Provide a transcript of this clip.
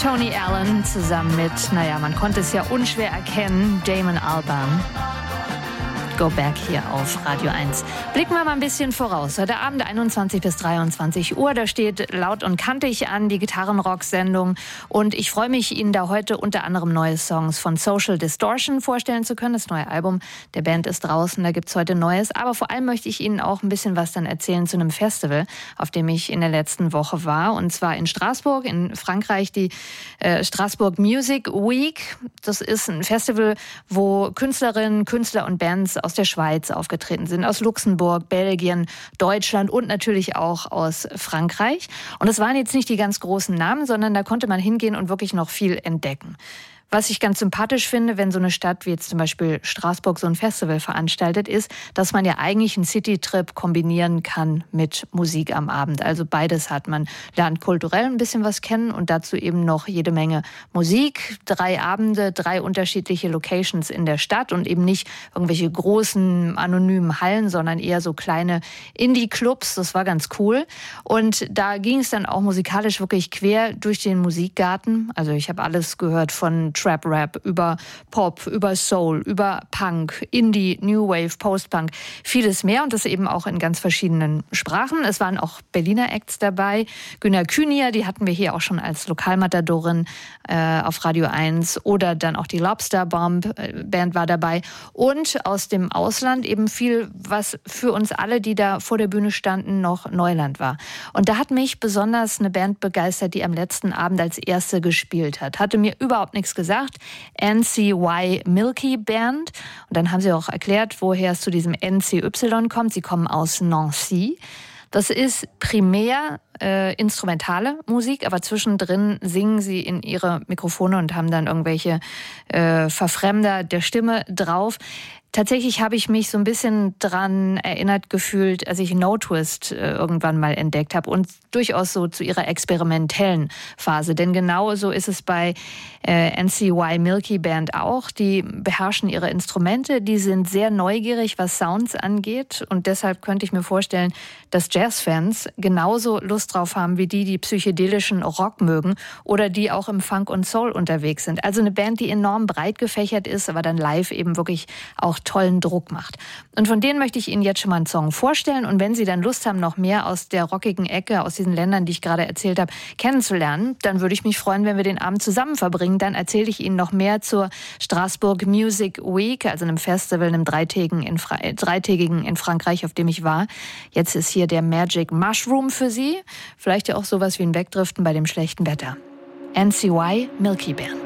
Tony Allen zusammen mit, man konnte es ja unschwer erkennen, Damon Albarn. Go Back hier auf Radio 1. Blicken wir mal ein bisschen voraus. Heute Abend 21 bis 23 Uhr, da steht Laut und Kantig an, die Gitarrenrock-Sendung. Und ich freue mich, Ihnen da heute unter anderem neue Songs von Social Distortion vorstellen zu können. Das neue Album der Band ist draußen, da gibt's heute Neues. Aber vor allem möchte ich Ihnen auch ein bisschen was dann erzählen zu einem Festival, auf dem ich in der letzten Woche war. Und zwar in Straßburg, in Frankreich, die Straßburg Music Week. Das ist ein Festival, wo Künstlerinnen, Künstler und Bands aus der Schweiz aufgetreten sind, aus Luxemburg, Belgien, Deutschland und natürlich auch aus Frankreich. Und es waren jetzt nicht die ganz großen Namen, sondern da konnte man hingehen und wirklich noch viel entdecken. Was ich ganz sympathisch finde, wenn so eine Stadt wie jetzt zum Beispiel Straßburg so ein Festival veranstaltet, ist, dass man ja eigentlich einen Citytrip kombinieren kann mit Musik am Abend. Also beides hat. Man lernt kulturell ein bisschen was kennen und dazu eben noch jede Menge Musik. 3 Abende, 3 unterschiedliche Locations in der Stadt und eben nicht irgendwelche großen anonymen Hallen, sondern eher so kleine Indie-Clubs. Das war ganz cool. Und da ging es dann auch musikalisch wirklich quer durch den Musikgarten. Also ich habe alles gehört von Trap-Rap, über Pop, über Soul, über Punk, Indie, New Wave, Post-Punk, vieles mehr und das eben auch in ganz verschiedenen Sprachen. Es waren auch Berliner Acts dabei. Günter Kühnier, die hatten wir hier auch schon als Lokalmatadorin auf Radio 1 oder dann auch die Lobster Bomb Band war dabei und aus dem Ausland eben viel, was für uns alle, die da vor der Bühne standen, noch Neuland war. Und da hat mich besonders eine Band begeistert, die am letzten Abend als erste gespielt hat. Hatte mir überhaupt nichts gesagt. NCY Milky Band. Und dann haben sie auch erklärt, woher es zu diesem NCY kommt. Sie kommen aus Nancy. Das ist primär instrumentale Musik, aber zwischendrin singen sie in ihre Mikrofone und haben dann irgendwelche Verfremder der Stimme drauf. Tatsächlich habe ich mich so ein bisschen dran erinnert gefühlt, als ich No Twist irgendwann mal entdeckt habe und durchaus so zu ihrer experimentellen Phase. Denn genau so ist es bei NCY Milky Band auch. Die beherrschen ihre Instrumente, die sind sehr neugierig, was Sounds angeht. Und deshalb könnte ich mir vorstellen, dass Jazzfans genauso Lust drauf haben wie die psychedelischen Rock mögen oder die auch im Funk und Soul unterwegs sind. Also eine Band, die enorm breit gefächert ist, aber dann live eben wirklich auch tollen Druck macht. Und von denen möchte ich Ihnen jetzt schon mal einen Song vorstellen. Und wenn Sie dann Lust haben, noch mehr aus der rockigen Ecke, aus diesen Ländern, die ich gerade erzählt habe, kennenzulernen, dann würde ich mich freuen, wenn wir den Abend zusammen verbringen. Dann erzähle ich Ihnen noch mehr zur Straßburg Music Week, also einem Festival, einem dreitägigen in Frankreich, auf dem ich war. Jetzt ist hier der Magic Mushroom für Sie. Vielleicht ja auch sowas wie ein Wegdriften bei dem schlechten Wetter. NCY Milky Band.